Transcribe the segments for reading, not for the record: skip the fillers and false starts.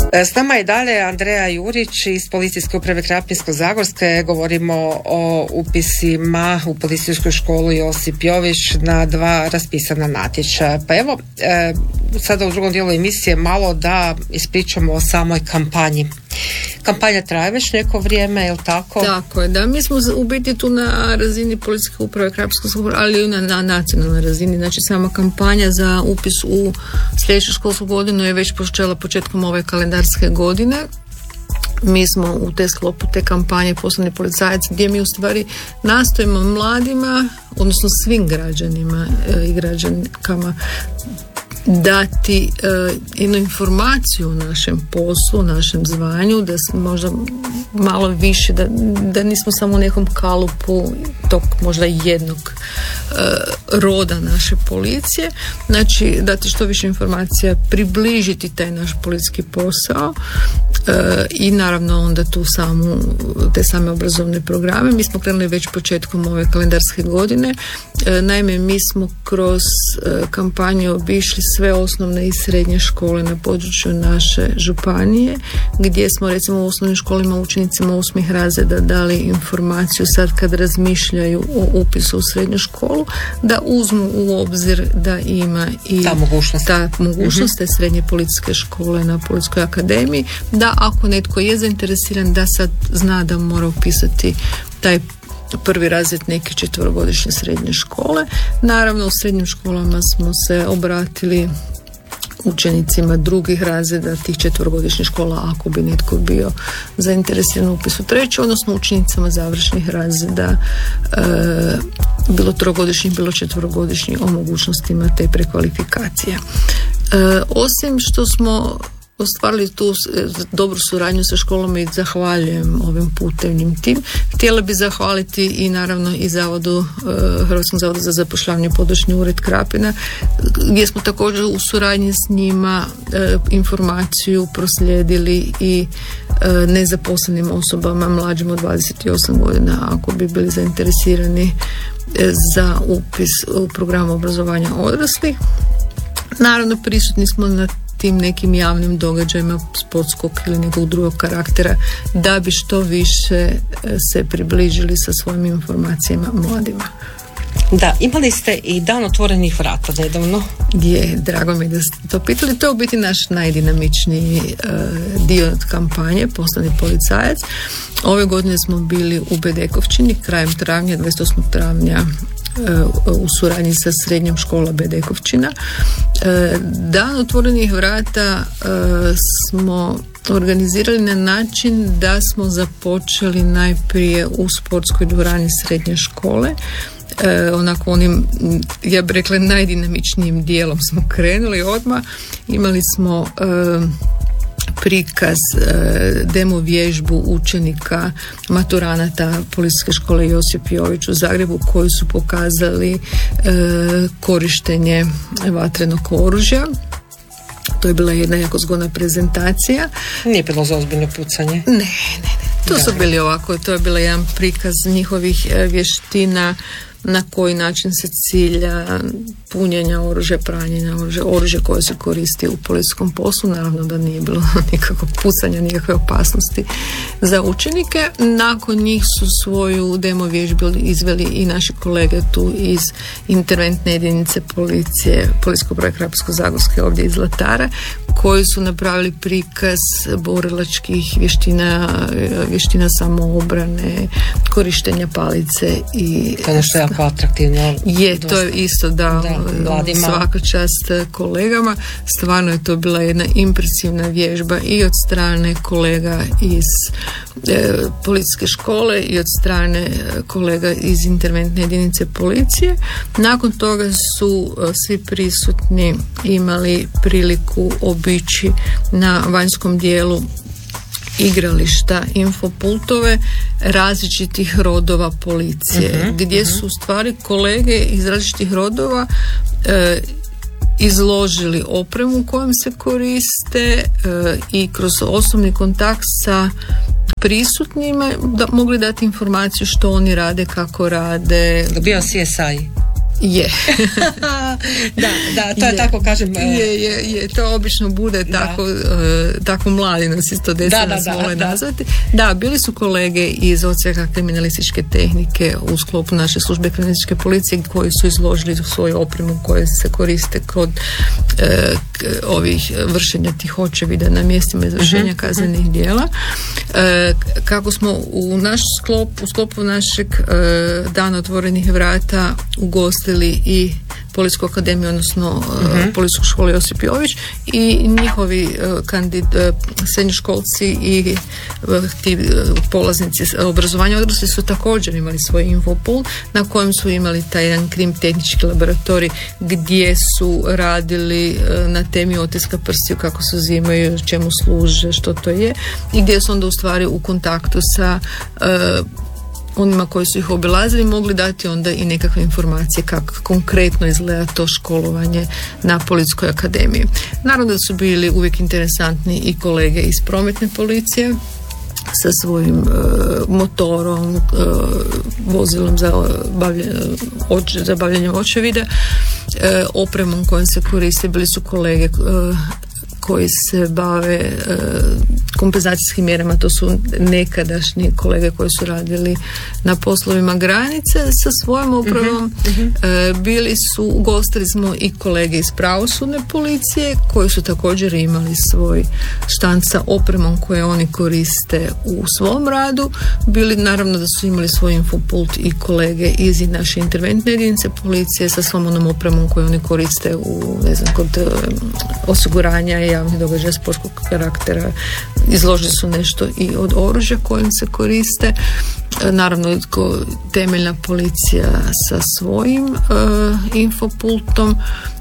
S nama je dalje Andreja Jurić iz Policijske uprave Krapinsko-zagorske. Govorimo o upisima u Policijsku školu Josip Jović na 2 raspisana natječaja. Pa evo, sada u drugom dijelu emisije malo da ispričamo o samoj kampanji. Kampanja traje već neko vrijeme, je li tako? Tako je, da. Mi smo u biti tu na razini Policijske uprave Krapinsko-zagorske, ali i na nacionalnoj razini. Znači, sama kampanja za upis u sljedeću školsku godinu je već počela početkom ove kalendarske godine. Mi smo u te sklopu te kampanje Poslovni policajac, gdje mi u stvari nastojimo mladima, odnosno svim građanima i građankama dati jednu informaciju o našem poslu, o našem zvanju, da smo možda malo više, da nismo samo u nekom kalupu tog možda jednog roda naše policije. Znači, dati što više informacija, približiti taj naš policijski posao i naravno onda te same obrazovne programe. Mi smo krenuli već početkom ove kalendarske godine. Naime, mi smo kroz kampanju obišli sve osnovne i srednje škole na području naše županije, gdje smo recimo u osnovnim školama učenicima 8. razreda dali informaciju sad kad razmišljaju o upisu u srednju školu, da uzmu u obzir da ima i ta mogućnost te srednje policijske škole na Policijskoj akademiji, da ako netko je zainteresiran da sad zna da mora upisati taj 1. razred neke 4-godišnje srednje škole. Naravno, u srednjim školama smo se obratili učenicima drugih razreda tih 4-godišnjih škola ako bi netko bio zainteresiran upis u 3., odnosno učenicama završnih razreda bilo 3-godišnjih, bilo 4-godišnjih, o mogućnostima te prekvalifikacije. Osim što smo ostvarili tu dobru suradnju sa školama i zahvaljujem ovim putem tim. Htjela bi zahvaliti i naravno i Hrvatskom zavodu za zapošljavanje područni ured Krapina, gdje smo također u suradnji s njima informaciju proslijedili i nezaposlenim osobama mlađim od 28 godina ako bi bili zainteresirani za upis u program obrazovanja odraslih. Naravno, prisutni smo na tim nekim javnim događajima sportskog ili nekog drugog karaktera da bi što više se približili sa svojim informacijama mladima. Da, imali ste i dan otvorenih vrata nedavno. Drago mi da ste to pitali. To je u biti naš najdinamičniji dio kampanje, Poslovni policajac. Ove godine smo bili u Bedekovčini krajem travnja, 28. travnja, u suradnji sa srednjom školom Bedekovčina. Dan otvorenih vrata smo organizirali na način da smo započeli najprije u sportskoj dvorani srednje škole. Onako onim, ja bih rekla, najdinamičnijim dijelom smo krenuli odmah. Imali smo prikaz, demo vježbu učenika maturanata Policijske škole Josip Jović u Zagrebu koji su pokazali korištenje vatrenog oružja. To je bila jedna jako zgodna prezentacija. Nije bilo za ozbiljno pucanje? Ne. To su bili ovako, to je bila jedan prikaz njihovih vještina, na koji način se cilja punjenja oružja, pranjenja oružja koje se koristi u policijskom poslu. Naravno da nije bilo nikakvog pucanja, nikakve opasnosti za učenike. Nakon njih su svoju demo vježbu izveli i naši kolege tu iz interventne jedinice policije, Policijske uprave Krapinsko-zagorske ovdje iz Zlatara, koji su napravili prikaz borilačkih vještina samoobrane, korištenja palice i što je jako atraktivno. To je isto mladima. Svaka čast kolegama. Stvarno je to bila jedna impresivna vježba i od strane kolega iz policijske škole i od strane kolega iz interventne jedinice policije. Nakon toga su svi prisutni imali priliku obići na vanjskom dijelu igrališta, infopultove različitih rodova policije, gdje su u stvari kolege iz različitih rodova izložili opremu kojom se koriste i kroz osobni kontakt sa prisutnima mogli dati informaciju što oni rade, kako rade. Bio CSI. Je. da, to je tako kažem. Je, to obično bude tako mladi nas isto nas vole nazvati. Da, bili su kolege iz odsjeka kriminalističke tehnike u sklopu naše službe kriminalističke policije koji su izložili svoju opremu koje se koriste kod ovih vršenja tih očevida na mjestima izvršenja kaznenih djela. Kako smo u sklopu našeg dana otvorenih vrata ugostili i Policijsku akademiju, odnosno Policijsku školu Josip Jović i njihovi srednjoškolci i ti polaznici obrazovanja odraslih su također imali svoj infopul na kojem su imali taj jedan krim tehnički laboratorij gdje su radili na temi otiska prstiju, kako se uzimaju, čemu služe, što to je i gdje su onda u stvari u kontaktu sa onima koji su ih obilazili mogli dati onda i nekakve informacije kako konkretno izgleda to školovanje na Policijskoj akademiji. Naravno da su bili uvijek interesantni i kolege iz prometne policije sa svojim motorom, vozilom za bavljenjem očevida, opremom kojom se koriste. Bili su kolege koji se bave kompenzacijskim mjerama, to su nekadašnji kolege koji su radili na poslovima granice sa svojom opravom. Ugostili smo i kolege iz pravosudne policije koji su također imali svoj štand sa opremom koje oni koriste u svom radu. Bili naravno da su imali svoj infopult i kolege iz naše interventne jedinice policije sa svom onom opremom koju oni koriste u, kod osiguranja i javnih događaja sportskog karaktera. Izložili su nešto i od oružja kojim se koriste. Naravno, temeljna policija sa svojim infopultom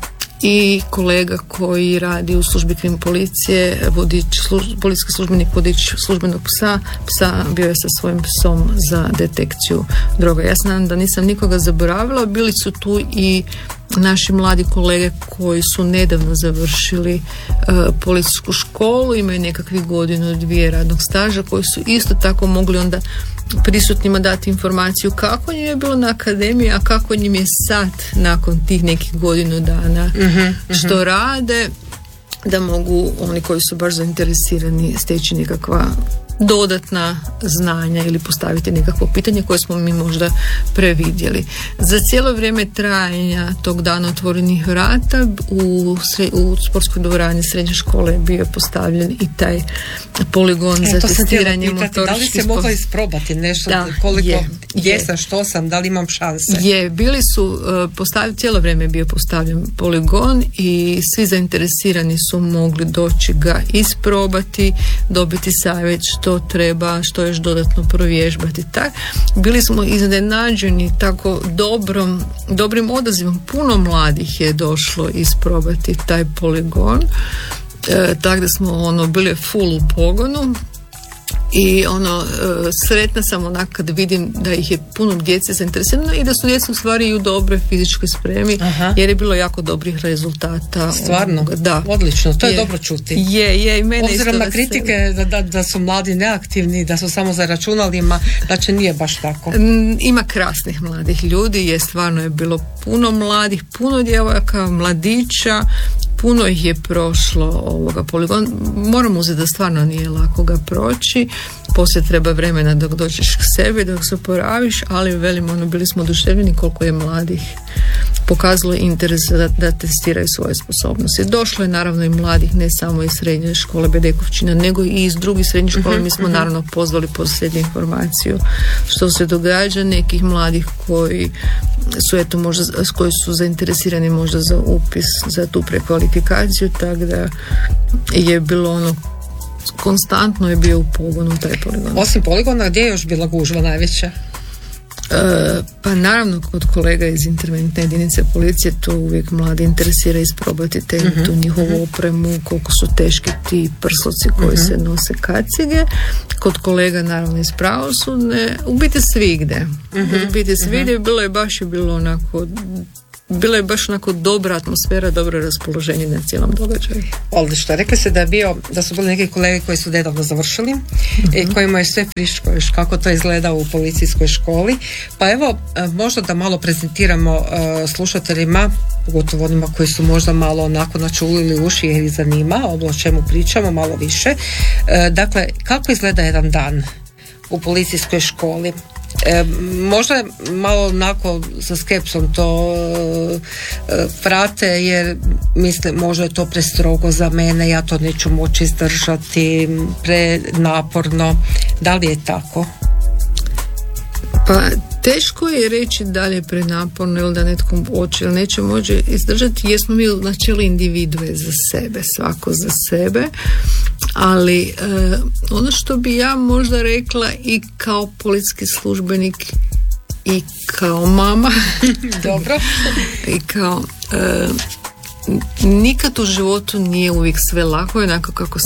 i kolega koji radi u službi krim policije, policijski službenik, vodič službenog psa bio je sa svojim psom za detekciju droga. Ja se nadam da nisam nikoga zaboravila. Bili su tu i naši mladi kolege koji su nedavno završili policijsku školu, imaju nekakvih 1-2 radnog staža, koji su isto tako mogli onda prisutnima dati informaciju kako njim je bilo na akademiji, a kako njim je sad nakon tih nekih 1 dana što rade, da mogu oni koji su baš zainteresirani steći nekakva dodatna znanja ili postaviti nekakvo pitanje koje smo mi možda previdjeli. Za cijelo vrijeme trajanja tog dana otvorenih vrata u sportskoj dvorani srednje škole je bio postavljen i taj poligon za testiranje motoričkih. Da li se moglo isprobati nešto, koliko jesam, što sam, da li imam šanse? Bili su cijelo vrijeme je bio postavljen poligon i svi zainteresirani su mogli doći ga isprobati, dobiti savjet što treba, što još dodatno provježbati. Bili smo iznenađeni tako dobrim odazivom. Puno mladih je došlo isprobati taj poligon. Tako da smo bili full u pogonu. I sretna sam kad vidim da ih je puno djece zainteresirano i da su djeca u stvari i u dobroj fizičkoj spremi, jer je bilo jako dobrih rezultata. Stvarno? Da. Odlično, to je dobro čuti. Je, i mene obzirom na kritike da su mladi neaktivni, da su samo za računalima, znači nije baš tako. Ima krasnih mladih ljudi, stvarno je bilo puno mladih, puno djevojaka, mladića, puno ih je prošlo poligon. Moram uzeti da stvarno nije lako ga proći. Poslije treba vremena dok dođeš k sebi, dok se oporaviš, ali bili smo oduševljeni koliko je mladih pokazalo interes da testiraju svoje sposobnosti. Došlo je naravno i mladih, ne samo iz srednje škole Bedekovčina, nego i iz drugih srednjih škola. Mi smo naravno pozvali posljednju informaciju što se događa, nekih mladih koji su možda, koji su zainteresirani možda za upis, za tu prekvalifikaciju, tako da je bilo konstantno je bio u pogonu taj poligon. Osim poligona, gdje je još bila gužva najveća? Pa naravno kod kolega iz interventne jedinice policije, to uvijek mladi interesira isprobati tu njihovu opremu, koliko su teški ti prsluci koji se nose kacige. Kod kolega naravno iz pravosudne, u biti svigde. Bilo je onako bila je baš onako dobra atmosfera, dobro raspoloženje na cijelom događaju. Odlično. Rekli ste da su bili neki kolege koji su nedavno završili i kojima je sve friško još kako to izgleda u policijskoj školi. Pa evo, možda da malo prezentiramo slušateljima, pogotovo onima koji su možda malo onako načulili uši jer ih zanima o čemu pričamo malo više. Dakle, kako izgleda jedan dan u policijskoj školi? Možda malo onako sa skepsom to prate jer mislim možda je to prestrogo za mene, ja to neću moći izdržati, prenaporno. Da li je tako? Pa teško je reći da li je prenaporno ili da netko hoće ili neće moći izdržati jer smo mi u načelu individue za sebe, svako za sebe, ali ono što bi ja možda rekla i kao policijski službenik i kao mama dobro i kao nikad u životu nije uvijek sve lako onako kako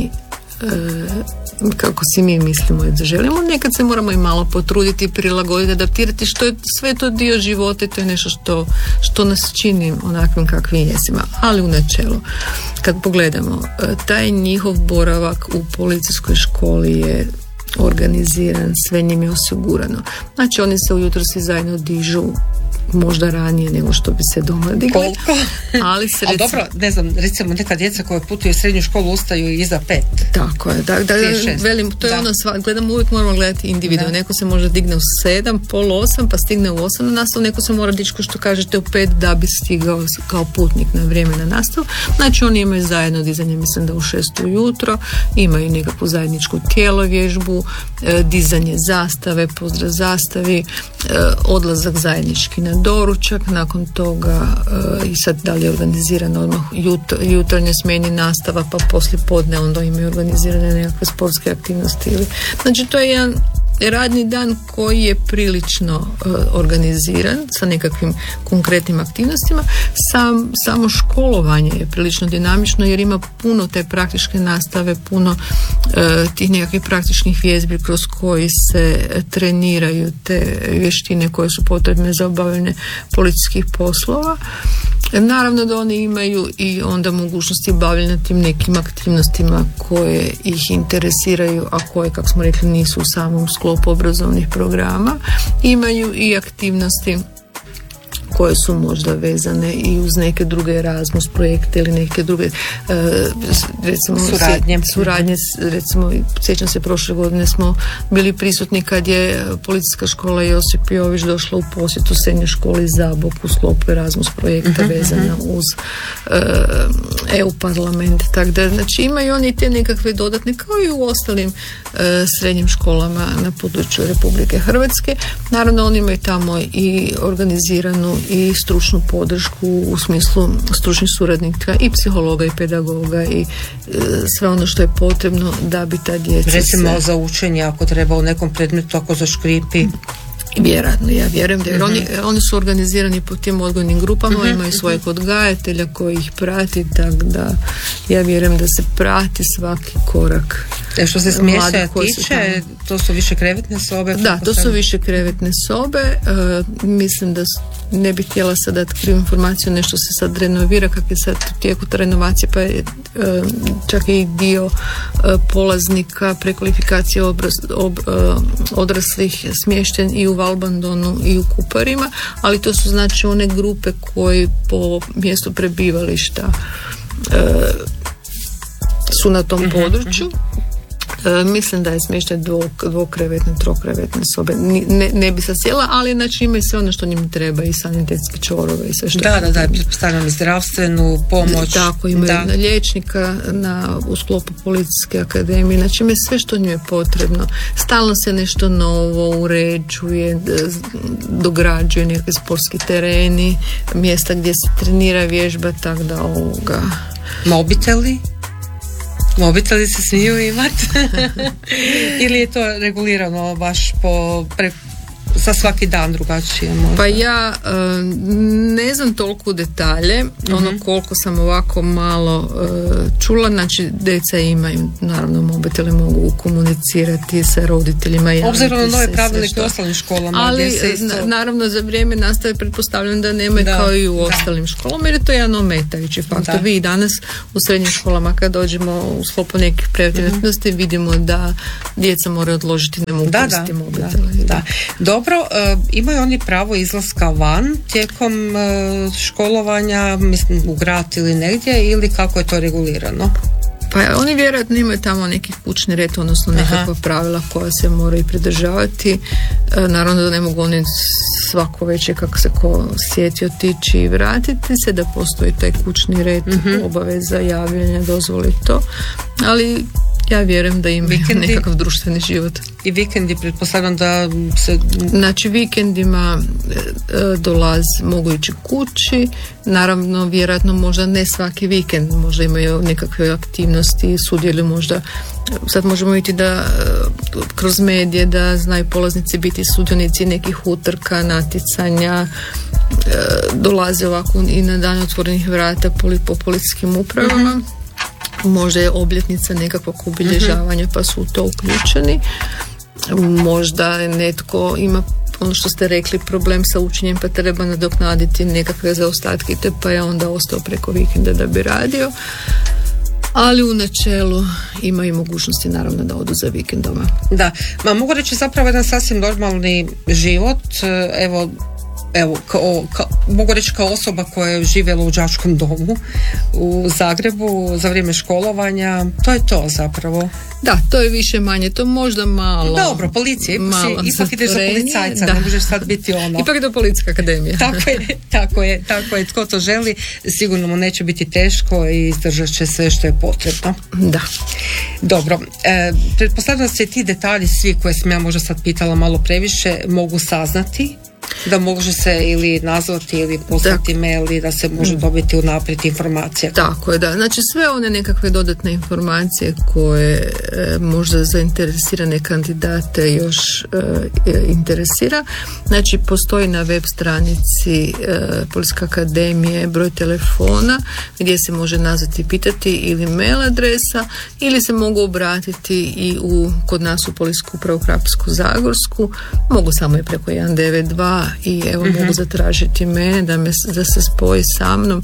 si mi mislimo da želimo. Nekad se moramo i malo potruditi, prilagoditi, adaptirati, što je sve to dio života i to je nešto što nas čini onakvim kakvim jesimo. Ali u načelu, kad pogledamo, taj njihov boravak u policijskoj školi je organiziran, sve njim je osigurano. Znači oni se ujutro svi zajedno dižu možda ranije nego što bi se doma digli. Koliko? Ali dobro, ne znam, recimo neka djeca koja putuju u srednju školu ustaju iza 5. Tako je, velim, to je ono, gledamo, uvijek moramo gledati individualno. Neko se može digne u 7, pol 8, pa stigne u 8 na nastavu, neko se mora dići, što kažete, u 5 da bi stigao kao putnik na vrijeme na nastavu. Znači oni imaju zajedno dizanje, mislim da u 6 ujutro, imaju nekakvu zajedničku tjelovježbu, dizanje zastave, pozdrav zastavi, odlazak zajednički na doručak, nakon toga i sad da li je organizirano odmah jutarnje smjeni nastava, pa poslije podne onda imaju organizirane nekakve sportske aktivnosti. Znači to je jedan radni dan koji je prilično organiziran sa nekakvim konkretnim aktivnostima. Samo školovanje je prilično dinamično jer ima puno te praktičke nastave, puno tih nekakvih praktičnih vježbi kroz koji se treniraju te vještine koje su potrebne za obavljanje policijskih poslova. Naravno da oni imaju i onda mogućnosti bavljenja tim nekim aktivnostima koje ih interesiraju, a koje, kako smo rekli, nisu u samom sklopu obrazovnih programa. Imaju i aktivnosti koje su možda vezane i uz neke druge Erasmus projekte ili neke druge recimo suradnje. Recimo, sjećam se, prošle godine smo bili prisutni kad je policijska škola Josip Jović došla u posjetu srednjoj školi Zabok u sklopu Erasmus projekta vezana uz EU parlament. Tako da, znači, imaju oni te nekakve dodatne, kao i u ostalim srednjim školama na području Republike Hrvatske. Naravno, oni imaju tamo i organiziranu i stručnu podršku u smislu stručnih suradnika i psihologa i pedagoga i sve ono što je potrebno da bi ta djeca recimo za učenje ako treba u nekom predmetu, ako zaškripi. Vjerojatno, ja vjerujem da oni su organizirani po tim odgojnim grupama, imaju svojeg odgajatelja koji ih prati, tako da ja vjerujem da se prati svaki korak. Što se smještaja tiče, to su više krevetne sobe? Da, to su više krevetne sobe. Mislim da ne bih htjela sad dati krivu informaciju, nešto se sad renovira, kak je sad u tijeku ta renovacija, pa je čak i dio polaznika prekvalifikacije odraslih smješten i u Valbandonu i u Kuparima, ali to su znači one grupe koji po mjestu prebivališta su na tom području. Mislim da je smještaj dvokrevetne, trokrevetne sobe. Ne bi sad sjela, ali znači imaju sve ono što njim treba, i sanitetski čvorove i sve što. Da, stavljam i zdravstvenu pomoć. Tako, imaju liječnika u sklopu policijske akademije, znači imaju sve što njim je potrebno. Stalno se nešto novo uređuje, dograđuje neki sportski tereni, mjesta gdje se trenira, vježba, tako da ovoga. Mobiteli se smiju imati ili je to regulirano baš za svaki dan drugačije možda? Pa ja ne znam toliko detalje, ono koliko sam ovako malo čula, znači djeca imaju naravno mobitele, mogu komunicirati sa roditeljima, obzirom na nove pravilnike u ostalim školama, ali naravno za vrijeme nastave pretpostavljam da nemaju kao i u ostalim školama, jer je to jedan ometajući faktor. Vi i danas u srednjim školama kad dođemo u sklopu nekih preventivnih aktivnosti vidimo da djeca moraju odložiti, ne mogu koristiti mobitele. Dobro, imaju oni pravo izlaska van tijekom školovanja, mislim u grad ili negdje, ili kako je to regulirano? Pa oni vjerojatno imaju tamo neki kućni red, odnosno nekakva pravila koja se moraju pridržavati. Naravno da ne mogu oni svako večer kako se ko sjeti otići i vratiti se, da postoji taj kućni red, obaveza javljanja, dozvoli to, ali ja vjerujem da imaju nekakav društveni život. I vikendi, pretpostavljam da se... Znači vikendima mogu ići kući, naravno vjerojatno možda ne svaki vikend, možda imaju nekakve aktivnosti, sudjeluju možda, sad možemo vidjeti da kroz medije da znaju polaznici biti sudionici nekih utrka, natjecanja, dolaze ovako i na dan otvorenih vrata po policijskim upravama. Možda je obljetnica nekakvog obilježavanja pa su u to uključeni. Možda netko ima, ono što ste rekli, problem sa učenjem pa treba nadoknaditi nekakve zaostatke pa je onda ostao preko vikenda da bi radio. Ali u načelu ima i mogućnosti naravno da odu za vikendoma. Da, mogu reći zapravo jedan sasvim normalni život, mogu reći kao osoba koja je živjela u đačkom domu u Zagrebu za vrijeme školovanja, to je to zapravo. Da, to je više manje, to možda malo. Dobro, policija, ipak ideš za policajca, ne možeš sad biti ono. Ipak do policijska akademija. Tako je, tko to želi, sigurno mu neće biti teško i izdržat će sve što je potrebno. Da. Dobro, pretpostavljam da se ti detalji svi koje sam ja možda sad pitala malo previše mogu saznati, da može se ili nazvati ili poslati mail i da se može dobiti unaprijed informacija. Tako je, da. Znači sve one nekakve dodatne informacije koje možda zainteresirane kandidate još interesira. Znači postoji na web stranici Policijske akademije broj telefona gdje se može nazvati i pitati, ili mail adresa, ili se mogu obratiti i kod nas u Policijsku upravu Krapinsko-zagorsku. Mogu samo i preko 192 i evo mogu zatražiti mene da se spoji sa mnom.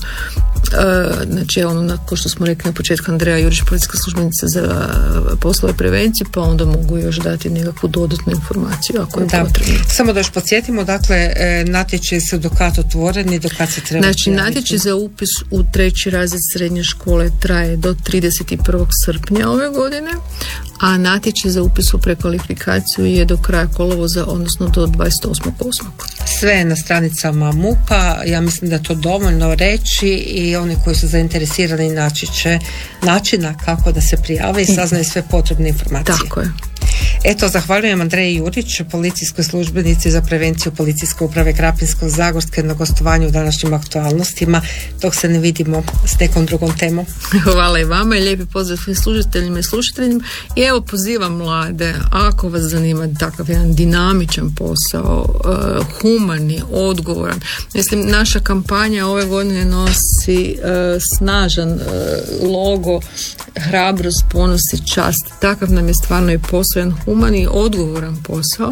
Znači kao što smo rekli na početku, Andreja Jurić, policijska službenica za poslove prevencije, pa onda mogu još dati nekakvu dodatnu informaciju ako je potrebno. Samo da još podsjetimo, dakle natječaj su do kad otvoreni, do kad se treba prijaviti? Znači natječaj za upis u 3. razred srednje škole traje do 31. srpnja ove godine, a natječaj za upis u prekvalifikaciju je do kraja kolovoza, odnosno do 28.8. Sve je na stranicama MUP-a, ja mislim da je to dovoljno reći i oni koji su zainteresirani naći će načina kako da se prijave i saznaju sve potrebne informacije. Tako je. Eto, zahvaljujem Andreji Jurić, policijskoj službenici za prevenciju Policijske uprave Krapinsko-zagorske, na gostovanju u današnjim aktualnostima, dok se ne vidimo s nekom drugom temom. Hvala i vama i lijepi pozdrav svim služiteljima i slušateljima. I evo, pozivam mlade, ako vas zanima takav jedan dinamičan posao, humani, odgovoran. Mislim, naša kampanja ove godine nosi snažan logo hrabrost, ponos i čast. Takav nam je stvarno i posao, jedan humani, odgovoran posao.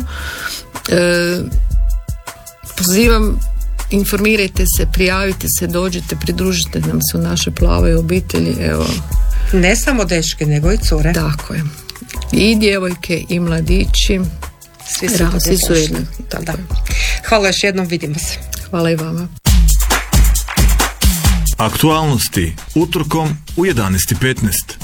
Pozivam, informirajte se, prijavite se, dođite, pridružite nam se u našoj plavoj obitelji. Evo. Ne samo dečke, nego i cure. Tako je. I djevojke, i mladići. Svi su jedni. Hvala još jednom, vidimo se. Hvala i vama. Aktualnosti utorkom u 11:15.